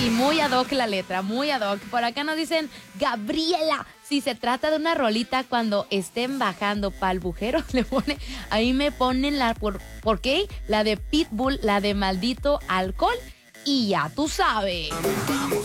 Y muy ad hoc la letra, muy ad hoc. Por acá nos dicen, Gabriela, si se trata de una rolita cuando estén bajando pa'l bujero, le pone, ahí me ponen ¿por qué? La de Pitbull, la de Maldito Alcohol, y ya tú sabes.